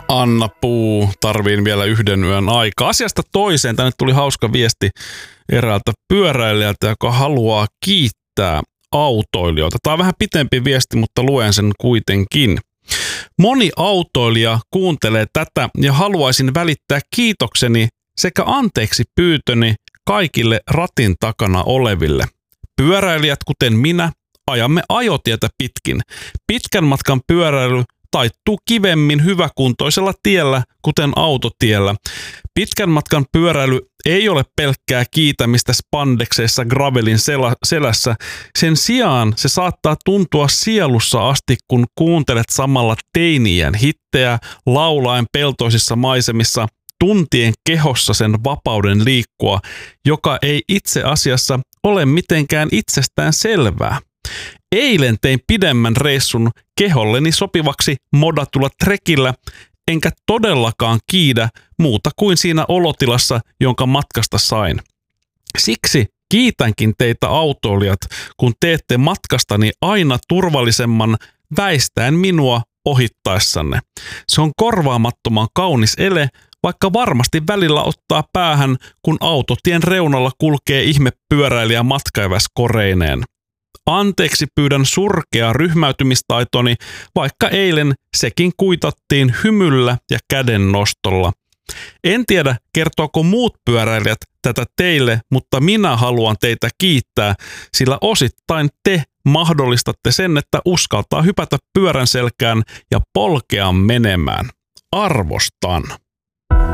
Anna Puu, tarviin vielä yhden yön aikaa. Asiasta toiseen tänne tuli hauska viesti eräältä pyöräilijältä, joka haluaa kiittää autoilijoita. Tämä on vähän pitempi viesti, mutta luen sen kuitenkin. Moni autoilija kuuntelee tätä ja haluaisin välittää kiitokseni sekä anteeksi pyytöni kaikille ratin takana oleville. Pyöräilijät, kuten minä, ajamme ajotietä pitkin. Pitkän matkan pyöräily taittuu kivemmin hyväkuntoisella tiellä, kuten autotiellä. Pitkän matkan pyöräily ei ole pelkkää kiitämistä spandekseissa gravelin selässä. Sen sijaan se saattaa tuntua sielussa asti, kun kuuntelet samalla teinien hittejä laulaen peltoisissa maisemissa, tuntien kehossa sen vapauden liikkua, joka ei itse asiassa ole mitenkään itsestään selvää. Eilen tein pidemmän reissun keholleni sopivaksi modatulla trekillä, enkä todellakaan kiidä muuta kuin siinä olotilassa, jonka matkasta sain. Siksi kiitänkin teitä autoilijat, kun teette matkastani aina turvallisemman väistäen minua ohittaessanne. Se on korvaamattoman kaunis ele, vaikka varmasti välillä ottaa päähän, kun autotien reunalla kulkee ihmepyöräilijä matkaiväs koreineen. Anteeksi pyydän surkea ryhmäytymistaitoni, vaikka eilen sekin kuitattiin hymyllä ja käden nostolla. En tiedä, kertooko muut pyöräilijät tätä teille, mutta minä haluan teitä kiittää, sillä osittain te mahdollistatte sen, että uskaltaa hypätä pyörän selkään ja polkea menemään. Arvostan.